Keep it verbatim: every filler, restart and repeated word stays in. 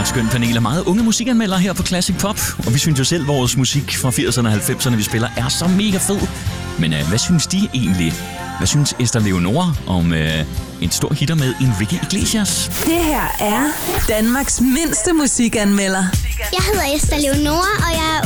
et skønt panel af meget unge musikanmeldere her på Classic Pop. Og vi synes jo selv, at vores musik fra firserne og halvfemserne, vi spiller, er så mega fed. Men øh, hvad synes de egentlig? Hvad synes Esther Leonora om øh, en stor hitter med Enrique Iglesias? Det her er Danmarks mindste musikanmelder. Jeg hedder Esther Leonora, og jeg er